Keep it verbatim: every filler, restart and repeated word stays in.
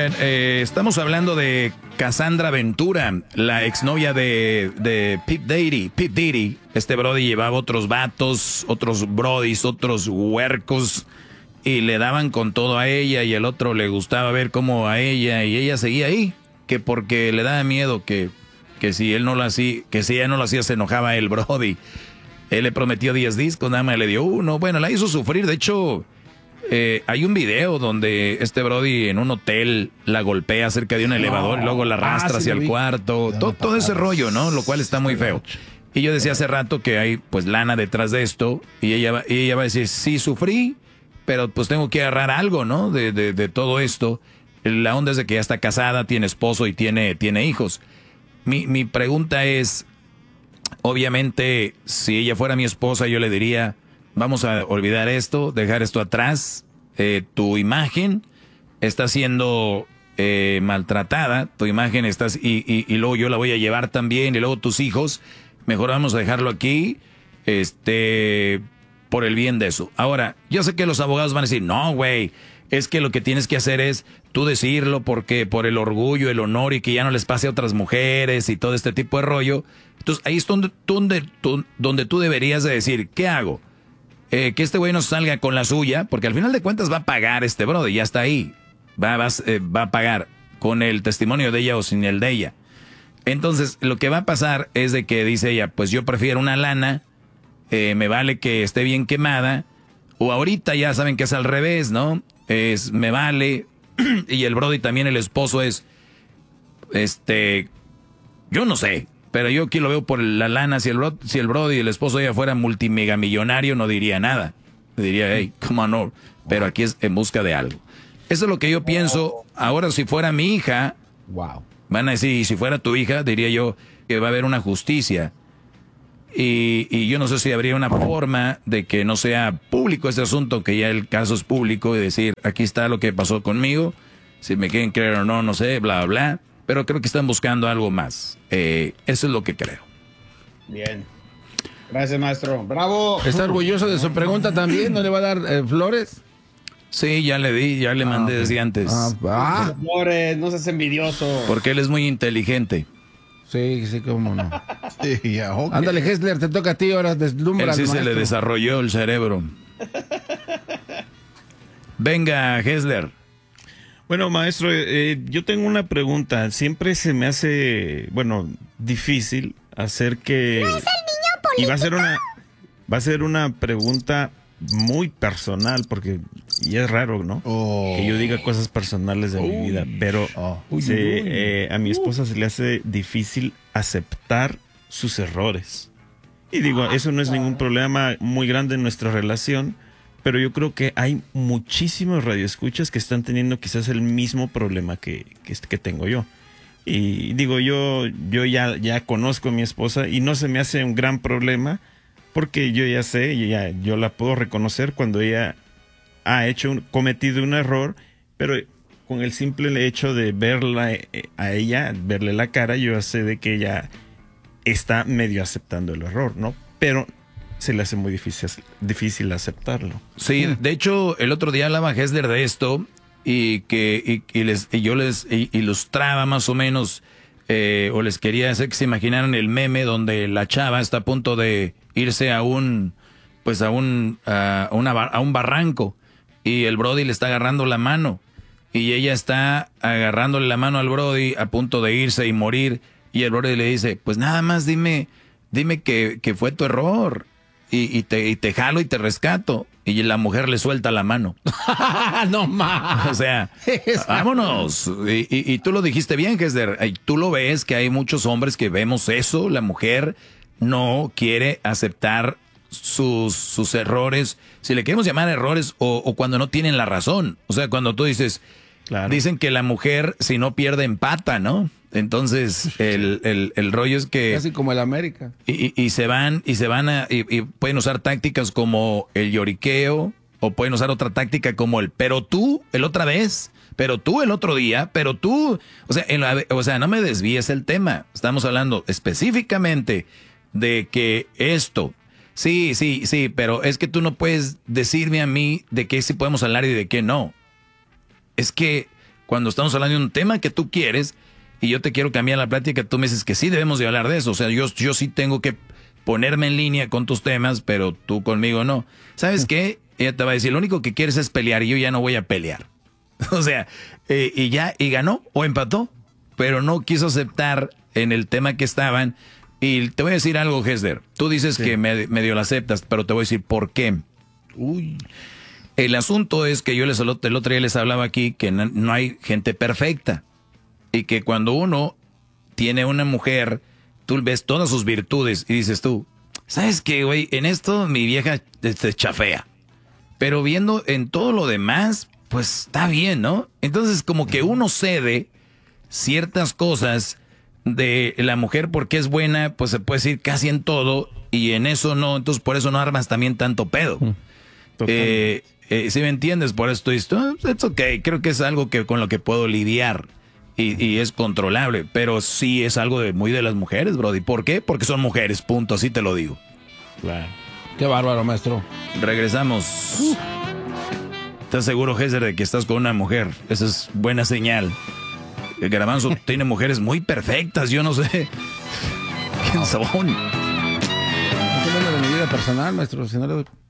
Oigan, eh, estamos hablando de Cassandra Ventura, la exnovia de, de Pete Diddy. Pete Diddy, este brody llevaba otros vatos, otros brodis, otros huercos, y le daban con todo a ella, y el otro le gustaba ver cómo a ella, y ella seguía ahí, que porque le daba miedo que, que si él no lo hacía, que si ella no lo hacía se enojaba el brody. Él le prometió diez discos, nada más le dio uno. Bueno, la hizo sufrir, de hecho... Eh, hay un video donde este brody en un hotel la golpea cerca de un elevador y luego la arrastra ah, sí hacia el cuarto. Todo, todo ese rollo, ¿no? Lo cual está muy feo. Y yo decía hace rato que hay pues lana detrás de esto y ella va, y ella va a decir, sí sufrí, pero pues tengo que agarrar algo, ¿no? De, de, de todo esto. La onda es de que ya está casada, tiene esposo y tiene, tiene hijos. Mi, mi pregunta es, obviamente, si ella fuera mi esposa, yo le diría... Vamos a olvidar esto, dejar esto atrás. Eh, tu imagen está siendo eh, maltratada, tu imagen está... Y, y, y luego yo la voy a llevar también, y luego tus hijos. Mejor vamos a dejarlo aquí, este, por el bien de eso. Ahora, yo sé que los abogados van a decir, no, güey, es que lo que tienes que hacer es tú decirlo porque por el orgullo, el honor y que ya no les pase a otras mujeres y todo este tipo de rollo. Entonces, ahí es donde, donde, donde tú deberías de decir, ¿qué hago? Eh, que este güey no salga con la suya, porque al final de cuentas va a pagar este brother, ya está ahí. Va, va, eh, va a pagar con el testimonio de ella o sin el de ella. Entonces, lo que va a pasar es de que dice ella, pues yo prefiero una lana, eh, me vale que esté bien quemada, o ahorita ya saben que es al revés, ¿no? Es, me vale, y el brother también el esposo es, este, yo no sé. Pero yo aquí lo veo por la lana. Si el, bro, si el brody y el esposo ya fuera multimegamillonario, no diría nada. Diría, hey, come on, no. Pero aquí es en busca de algo. Eso es lo que yo pienso. Ahora, si fuera mi hija, wow. Van a decir, si fuera tu hija, diría yo que va a haber una justicia. Y, y yo no sé si habría una forma de que no sea público este asunto, que ya el caso es público, y decir, aquí está lo que pasó conmigo. Si me quieren creer o no, no sé, bla, bla, bla. Pero creo que están buscando algo más. Eh, eso es lo que creo. Bien. Gracias, maestro. ¡Bravo! ¿Está orgulloso de su pregunta también? ¿No le va a dar eh, flores? Sí, ya le di, ya le ah, mandé okay. desde antes. Ah, ah. Flores, no seas envidioso. Porque él es muy inteligente. Sí, sí, cómo no. Sí, ya, okay. Ándale, Hessler, te toca a ti, ahora deslumbra. Él sí se le desarrolló el cerebro. Venga, Hessler. Bueno, maestro, eh, yo tengo una pregunta. Siempre se me hace, bueno, difícil hacer que... ¿No es el niño político? Y va a ser una, va a ser una pregunta muy personal, porque y es raro, ¿no? Oh. Que yo diga cosas personales de oh. mi vida, pero oh. se, eh, a mi esposa se le hace difícil aceptar sus errores. Y digo, eso no es ningún problema muy grande en nuestra relación, pero yo creo que hay muchísimos radioescuchas que están teniendo quizás el mismo problema que, que, que tengo yo. Y digo, yo, yo ya, ya conozco a mi esposa y no se me hace un gran problema porque yo ya sé, ya, yo la puedo reconocer cuando ella ha hecho un, cometido un error, pero con el simple hecho de verla a ella, verle la cara, yo ya sé de que ella está medio aceptando el error, ¿no? Pero se le hace muy difícil, difícil aceptarlo. Sí, de hecho, el otro día hablaba Hessler de esto y que y, y les, y yo les ilustraba más o menos, eh, o les quería hacer que se imaginaran el meme donde la chava está a punto de irse a un, pues a un, a, una, a un barranco y el brody le está agarrando la mano y ella está agarrándole la mano al brody a punto de irse y morir y el brody le dice, pues nada más dime, dime que, que fue tu error. Y, y, te, y te jalo y te rescato. Y la mujer le suelta la mano. No más. O sea, vámonos. Y, y, y tú lo dijiste bien, Hessler. Tú lo ves que hay muchos hombres que vemos eso. La mujer no quiere aceptar sus, sus errores. Si le queremos llamar errores o, o cuando no tienen la razón. O sea, cuando tú dices, claro. Dicen que la mujer si no pierde empata, ¿no? Entonces, el, el, el rollo es que... Casi como el América. Y, y, y se van, y se van a... Y, y pueden usar tácticas como el lloriqueo, o pueden usar otra táctica como el pero tú, el otra vez, pero tú el otro día, pero tú... O sea, en la, o sea, no me desvíes el tema. Estamos hablando específicamente de que esto... Sí, sí, sí, pero es que tú no puedes decirme a mí de qué sí podemos hablar y de qué no. Es que... cuando estamos hablando de un tema que tú quieres y yo te quiero cambiar la plática, tú me dices que sí debemos de hablar de eso. O sea, yo, yo sí tengo que ponerme en línea con tus temas, pero tú conmigo no. ¿Sabes qué? Ella te va a decir, lo único que quieres es pelear y yo ya no voy a pelear. O sea, eh, y ya, y ganó o empató, pero no quiso aceptar en el tema que estaban. Y te voy a decir algo, Hesler. Tú dices sí. que me, medio la aceptas, pero te voy a decir por qué. Uy. El asunto es que yo les, el otro día les hablaba aquí que no, no hay gente perfecta. Y que cuando uno tiene una mujer, tú ves todas sus virtudes y dices tú, ¿sabes qué, güey? En esto mi vieja te chafea. Pero viendo en todo lo demás, pues está bien, ¿no? Entonces como que uno cede ciertas cosas de la mujer porque es buena, pues se puede decir casi en todo y en eso no, entonces por eso no armas también tanto pedo. Eh, eh, si me entiendes, por eso estoy, it's okay, creo que es algo que con lo que puedo lidiar y, y es controlable, pero sí es algo de muy de las mujeres, brody. ¿Por qué? Porque son mujeres, punto, así te lo digo. Claro. Qué bárbaro, maestro. Regresamos. Uh. ¿Estás seguro, Hesler, de que estás con una mujer? Esa es buena señal. El Garbanzo tiene mujeres muy perfectas, yo no sé. ¿Quién son? No estoy hablando de mi vida personal, maestro. Si no le